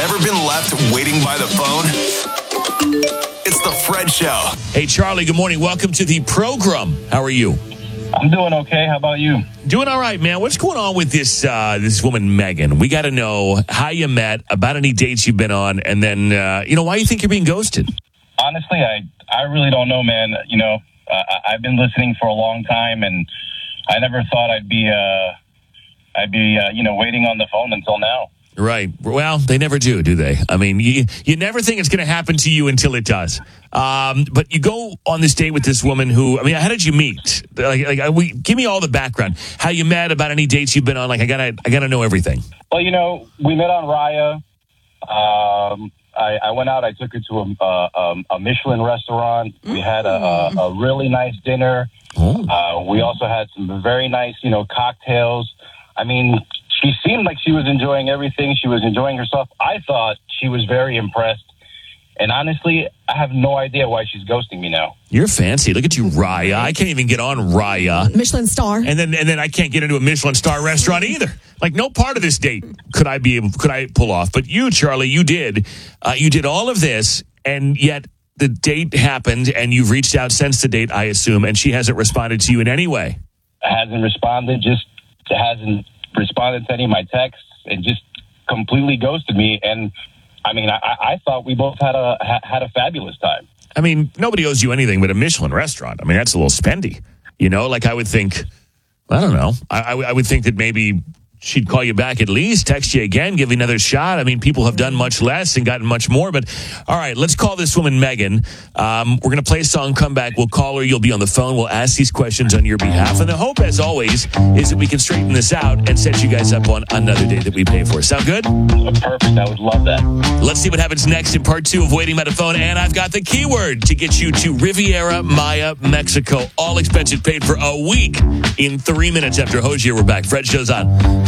Ever been left waiting by the phone? It's the Fred Show. Hey, Charlie, good morning. Welcome to the program. How are you? I'm doing okay. How about you? Doing all right, man. What's going on with this woman, Megan? We got to know how you met, about any dates you've been on, and then, why you think you're being ghosted. Honestly, I really don't know, man. I've been listening for a long time, and I never thought I'd be waiting on the phone until now. Right. Well, they never do they? I mean, you never think it's going to happen to you until it does. But you go on this date with this woman who, how did you meet? Give me all the background. How you met, about any dates you've been on. I gotta know everything. Well, we met on Raya. I went out. I took her to a Michelin restaurant. We had a really nice dinner. Oh. We also had some very nice, cocktails. She seemed like she was enjoying everything. She was enjoying herself. I thought she was very impressed. And honestly, I have no idea why she's ghosting me now. You're fancy. Look at you, Raya. I can't even get on Raya. Michelin star. And then I can't get into a Michelin star restaurant either. No part of this date could I pull off. But you, Charlie, you did. You did all of this, and yet the date happened, and you've reached out since the date, I assume, and she hasn't responded to you in any way. Hasn't responded to any of my texts, and just completely ghosted me. And I thought we both had a fabulous time. Nobody owes you anything but a Michelin restaurant. That's a little spendy. I would think, I don't know. I would think that maybe she'd call you back at least, text you again, give you another shot. People have done much less and gotten much more. But all right, let's call this woman Megan. We're going to play a song, come back. We'll call her. You'll be on the phone. We'll ask these questions on your behalf. And the hope, as always, is that we can straighten this out and set you guys up on another day that we pay for. Sound good? Perfect. I would love that. Let's see what happens next in part 2 of Waiting by the Phone. And I've got the keyword to get you to Riviera Maya, Mexico. All expenses paid for a week in 3 minutes after Hozier. We're back. Fred Show's on.